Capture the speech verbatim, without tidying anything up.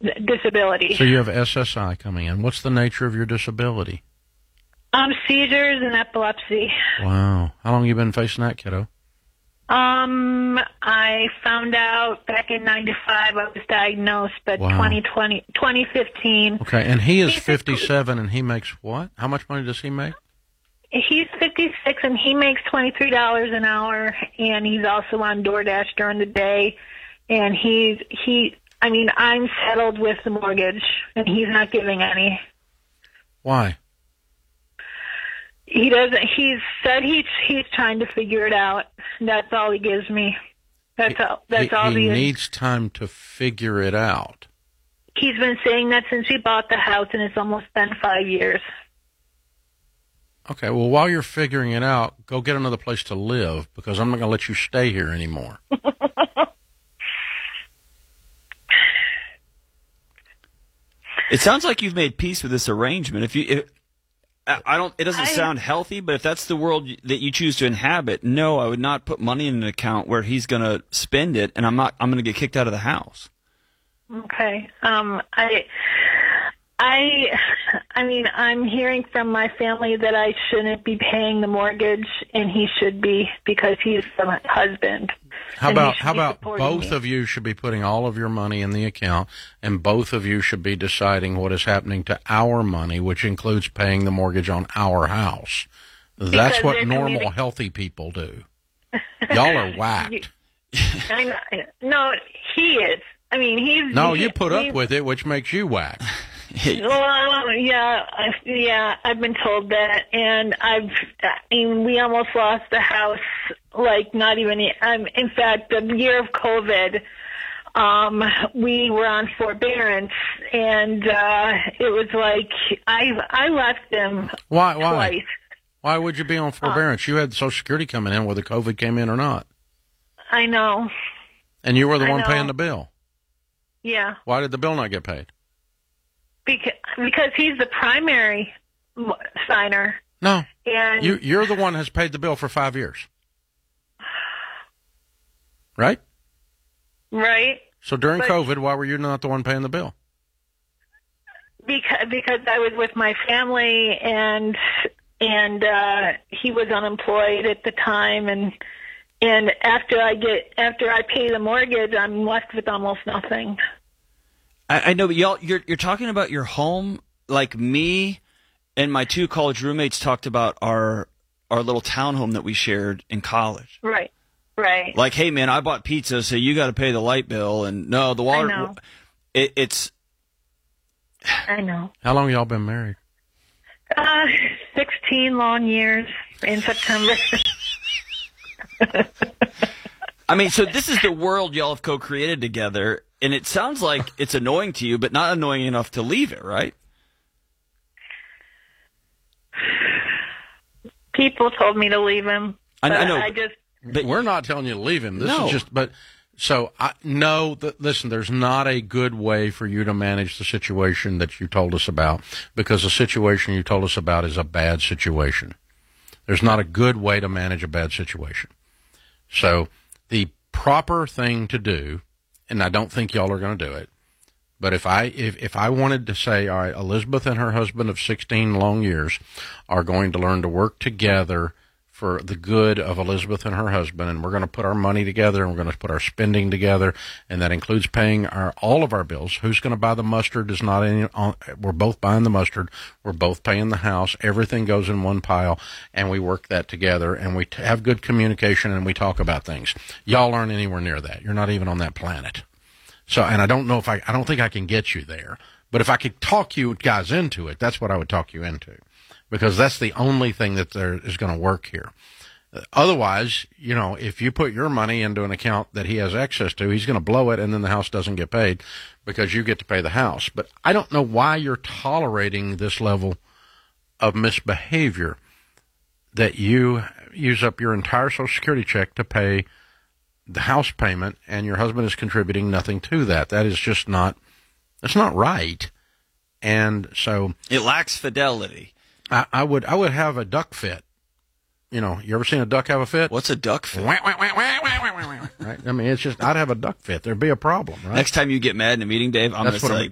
disability. So you have S S I coming in. What's the nature of your disability? Um, seizures and epilepsy. Wow. How long have you been facing that, kiddo? Um, I found out back in ninety-five I was diagnosed, but Wow. twenty twenty, twenty fifteen. Okay, and he is fifty-seven, and he makes what? How much money does he make? He's fifty-six, and he makes twenty-three dollars an hour, and he's also on DoorDash during the day, and he's, he, I mean, I'm settled with the mortgage, and he's not giving any. Why? He doesn't. He's said he's he's trying to figure it out. That's all he gives me. That's he, all. That's he, all he he needs time to figure it out. He's been saying that since we bought the house, and it's almost been five years. Okay. Well, while you're figuring it out, go get another place to live because I'm not going to let you stay here anymore. It sounds like you've made peace with this arrangement. If you. If, I don't. It doesn't I, sound healthy, but if that's the world that you choose to inhabit, no, I would not put money in an account where he's going to spend it, and I'm not. I'm going to get kicked out of the house. Okay. Um. I. I. I mean, I'm hearing from my family that I shouldn't be paying the mortgage, and he should be because he's the husband. How about how be about both me. of you should be putting all of your money in the account, and both of you should be deciding what is happening to our money, which includes paying the mortgage on our house. That's Because what normal, community- healthy people do. Y'all are whacked. I know, no, he is. I mean, he's... No, he, you put up he, with it, which makes you whack. Well, yeah, I, yeah, I've been told that, and I've, I mean, we almost lost the house, like, not even, um, in fact, the year of COVID, um, we were on forbearance, and, uh, it was like, I, I left them Why, why? twice. Why would you be on forbearance? You had Social Security coming in whether COVID came in or not. I know. And you were the I one know. paying the bill. Yeah. Why did the bill not get paid? Because, because he's the primary signer. No. And You, you're the one who has paid the bill for five years. Right? right? So during But- COVID, why were you not the one paying the bill? Because because I was with my family and and uh, he was unemployed at the time, and and after I get after I pay the mortgage, I'm left with almost nothing. I, I know, but y'all, you're you're talking about your home like me and my two college roommates talked about our our little townhome that we shared in college. Right, right. Like, hey man, I bought pizza, so you got to pay the light bill, and no, the water. I know. It, it's. I know. How long y'all been married? Uh, sixteen long years in September. I mean, so this is the world y'all have co-created together, and it sounds like it's annoying to you, but not annoying enough to leave it, right? People told me to leave him. I, but I know. I just But We're not telling you to leave him. This No. is just, but so I no. Th- listen, there's not a good way for you to manage the situation that you told us about, because the situation you told us about is a bad situation. There's not a good way to manage a bad situation. So the proper thing to do, and I don't think y'all are going to do it, but if I if, if I wanted to say, all right, Elizabeth and her husband of sixteen long years are going to learn to work together for the good of Elizabeth and her husband, and we're going to put our money together, and we're going to put our spending together, and that includes paying our all of our bills. Who's going to buy the mustard is not any. On, we're both buying the mustard. We're both paying the house. Everything goes in one pile, and we work that together, and we t- have good communication, and we talk about things. Y'all aren't anywhere near that. You're not even on that planet. So, and I don't know if I, I don't think I can get you there, but if I could talk you guys into it, that's what I would talk you into, because that's the only thing that there is going to work here. Otherwise, you know, if you put your money into an account that he has access to, he's going to blow it, and then the house doesn't get paid because you get to pay the house. But I don't know why you're tolerating this level of misbehavior, that you use up your entire Social Security check to pay the house payment, and your husband is contributing nothing to that. That is just not, that's not right. And so it lacks fidelity. I, I would, I would have a duck fit. You know, you ever seen a duck have a fit? What's a duck fit? Wah, wah, wah, wah, wah, wah, wah, wah. Right? I mean, it's just, I'd have a duck fit. There'd be a problem, right? Next time you get mad in a meeting, Dave, I'm going That's to what say, I'm-